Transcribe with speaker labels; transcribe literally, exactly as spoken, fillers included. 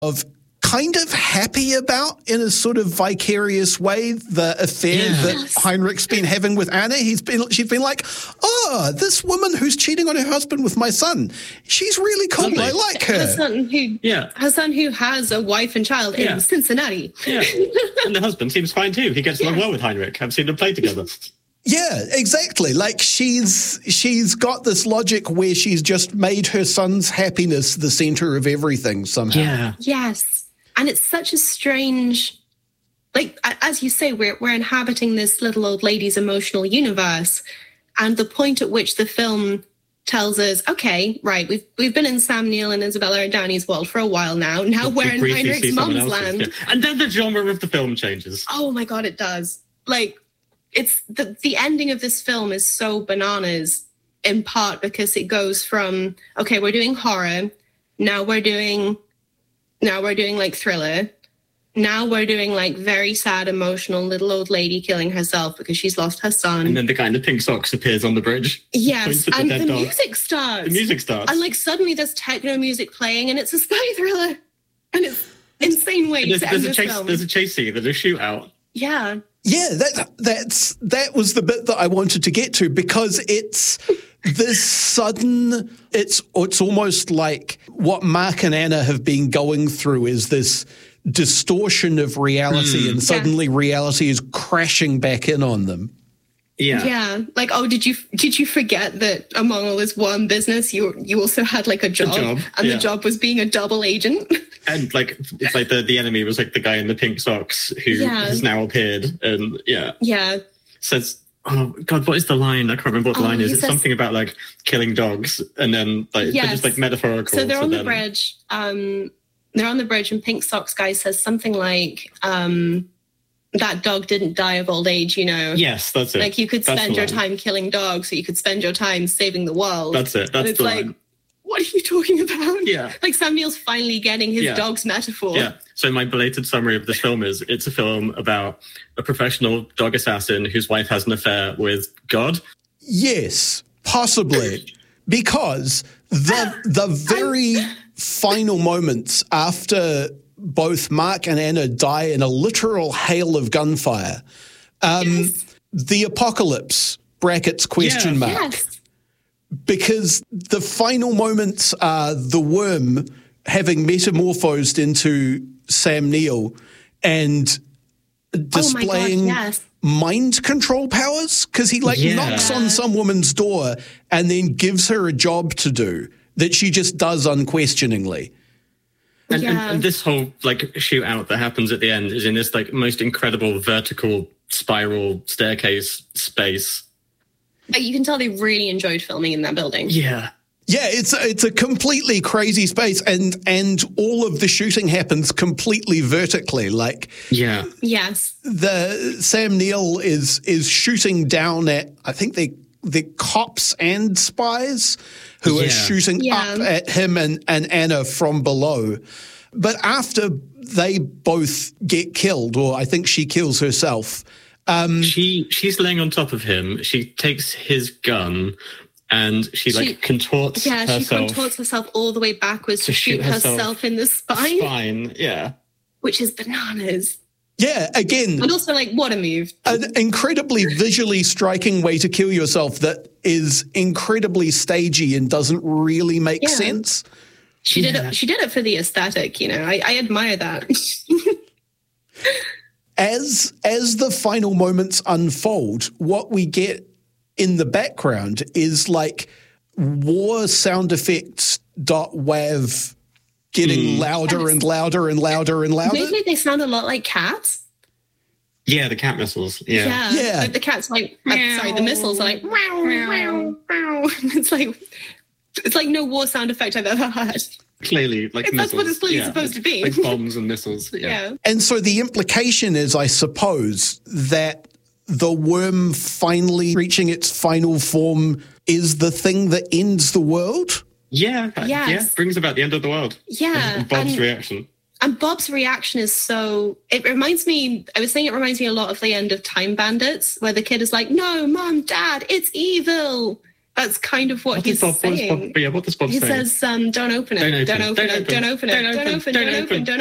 Speaker 1: of kind of happy about, in a sort of vicarious way, the affair
Speaker 2: Yeah.
Speaker 1: that
Speaker 3: Yes.
Speaker 1: Heinrich's been having with Anna. He's been, she's been like, oh, this woman who's cheating on her husband with my son, she's really cool.
Speaker 2: Lovely.
Speaker 1: I like
Speaker 3: Her
Speaker 1: her.
Speaker 3: son who
Speaker 2: Yeah.
Speaker 3: her son who has a wife and child
Speaker 2: Yeah.
Speaker 3: in Cincinnati.
Speaker 2: Yeah. And the husband seems fine too. He gets along well with Heinrich. I've seen them play together.
Speaker 1: Yeah, exactly. Like she's she's got this logic where she's just made her son's happiness the center of everything somehow.
Speaker 2: Yeah.
Speaker 3: Yes. And it's such a strange, like, a- as you say, we're, we're inhabiting this little old lady's emotional universe. And the point at which the film tells us, okay, right, we've we've been in Sam Neill and Isabella Downey's world for a while now. Now
Speaker 2: We
Speaker 3: we're in
Speaker 2: briefly see
Speaker 3: Heinrich's
Speaker 2: someone
Speaker 3: mum's
Speaker 2: else's,
Speaker 3: land.
Speaker 2: yeah. And then the genre of the film changes.
Speaker 3: Oh my God, it does. Like, it's the, the ending of this film is so bananas, in part because it goes from, okay, we're doing horror. Now we're doing, now we're doing like thriller. Now we're doing like very sad, emotional little old lady killing herself because she's lost her son.
Speaker 2: And then the guy in the pink socks appears on the bridge.
Speaker 3: Yes,
Speaker 2: points at the
Speaker 3: and
Speaker 2: dead
Speaker 3: the
Speaker 2: dog.
Speaker 3: music starts.
Speaker 2: The music starts.
Speaker 3: And like suddenly there's techno music playing and it's a spy thriller. And it's insane way
Speaker 2: And there's,
Speaker 3: to
Speaker 2: there's
Speaker 3: end
Speaker 2: a
Speaker 3: this
Speaker 2: chase.
Speaker 3: film.
Speaker 2: There's a chase scene. There's a shootout.
Speaker 3: Yeah.
Speaker 1: Yeah, that that's that was the bit that I wanted to get to, because it's this sudden, it's it's almost like what Mark and Anna have been going through is this distortion of reality, and suddenly reality is crashing back in on them.
Speaker 2: Yeah.
Speaker 3: Yeah, like, oh, did you did you forget that among all this worm business, you you also had like a job,
Speaker 2: job,
Speaker 3: and
Speaker 2: yeah.
Speaker 3: the job was being a double agent?
Speaker 2: And like it's like the, the enemy was like the guy in the pink socks who
Speaker 3: Yeah.
Speaker 2: has now appeared, and yeah,
Speaker 3: Yeah,
Speaker 2: says, "Oh God, what is the line? I can't remember what the
Speaker 3: Oh,
Speaker 2: line is.
Speaker 3: he
Speaker 2: It's
Speaker 3: says-
Speaker 2: something about like killing dogs, and then like they're
Speaker 3: Yes.
Speaker 2: just like metaphorical."
Speaker 3: so they're on the
Speaker 2: then,
Speaker 3: bridge. Um, they're on the bridge, and Pink Socks guy says something like, um, "That dog didn't die of old age, you know."
Speaker 2: Yes, that's it.
Speaker 3: Like you could
Speaker 2: That's
Speaker 3: spend
Speaker 2: the
Speaker 3: your
Speaker 2: line.
Speaker 3: time killing dogs, so you could spend your time saving the world.
Speaker 2: That's it.
Speaker 3: and
Speaker 2: That's
Speaker 3: it's
Speaker 2: the
Speaker 3: like,
Speaker 2: line.
Speaker 3: what are you talking about?
Speaker 2: Yeah.
Speaker 3: Like Sam Neill's finally getting his
Speaker 2: Yeah.
Speaker 3: dog's metaphor.
Speaker 2: Yeah. So my belated summary of this film is: it's a film about a professional dog assassin whose wife has an affair with God.
Speaker 1: Yes, possibly, because the the very final moments after both Mark and Anna die in a literal hail of gunfire, um,
Speaker 3: Yes.
Speaker 1: the apocalypse brackets question
Speaker 2: Yeah.
Speaker 1: mark,
Speaker 3: Yes.
Speaker 1: because the final moments are the worm having metamorphosed into Sam Neill and displaying
Speaker 3: Oh my God, yes.
Speaker 1: mind control powers, because he like
Speaker 2: Yeah.
Speaker 1: knocks on some woman's door and then gives her a job to do that she just does unquestioningly.
Speaker 2: And, and,
Speaker 3: Yeah.
Speaker 2: and this whole like shootout that happens at the end is in this like most incredible vertical spiral staircase space.
Speaker 3: But you can tell they really enjoyed filming in that building.
Speaker 2: Yeah.
Speaker 1: Yeah, it's a, it's a completely crazy space, and and all of the shooting happens completely vertically. Like
Speaker 2: Yeah.
Speaker 3: Yes.
Speaker 1: the Sam Neill is is shooting down at, I think they the cops and spies who are
Speaker 2: Yeah.
Speaker 1: shooting
Speaker 3: Yeah.
Speaker 1: up at him and, and Anna from below. But after they both get killed, or I think she kills herself, um,
Speaker 2: She she's laying on top of him. She takes his gun and she, like
Speaker 3: She-
Speaker 2: contorts
Speaker 3: Yeah, she
Speaker 2: herself
Speaker 3: contorts herself all the way backwards to,
Speaker 2: to
Speaker 3: shoot
Speaker 2: shoot herself
Speaker 3: herself in the spine,
Speaker 2: spine. Yeah.
Speaker 3: which is bananas.
Speaker 1: yeah, again,
Speaker 3: And also, like, what a move.
Speaker 1: an incredibly visually striking way to kill yourself that is incredibly stagey and doesn't really make
Speaker 3: Yeah.
Speaker 1: sense.
Speaker 3: She did
Speaker 2: Yeah.
Speaker 3: it. She did it for the aesthetic. You know, I, I admire that.
Speaker 1: As as the final moments unfold, what we get in the background is like war sound effects dot wav getting louder and louder and louder and louder.
Speaker 3: Maybe they sound a lot like cats.
Speaker 2: Yeah, the cat missiles. Yeah.
Speaker 3: Yeah,
Speaker 1: Yeah.
Speaker 3: Like the cats, like uh, sorry, the missiles are like meow, meow, meow. It's like it's like no war sound effect I've ever heard.
Speaker 2: Clearly, like
Speaker 3: If that's
Speaker 2: missiles.
Speaker 3: what it's clearly
Speaker 2: Yeah.
Speaker 3: supposed to be.
Speaker 2: Like bombs and missiles. Yeah.
Speaker 3: Yeah.
Speaker 1: And so the implication is, I suppose, that the worm finally reaching its final form is the thing that ends the world.
Speaker 2: Yeah.
Speaker 3: Yes.
Speaker 2: Yeah. Brings about the end of the world.
Speaker 3: Yeah,
Speaker 2: And Bob's
Speaker 3: and-
Speaker 2: reaction.
Speaker 3: And Bob's reaction is so, it reminds me, I was saying it reminds me a lot of the end of Time Bandits, where the kid is like, no, mom, dad, it's evil. That's kind of what,
Speaker 2: What
Speaker 3: he's
Speaker 2: does Bob, what does
Speaker 3: saying.
Speaker 2: Bob, yeah, what does Bob
Speaker 3: he
Speaker 2: say?
Speaker 3: says, um, "Don't open it.
Speaker 2: Don't open
Speaker 3: Don't
Speaker 2: it.
Speaker 3: open it. Don't open it. Don't open. Don't open. Don't open. Don't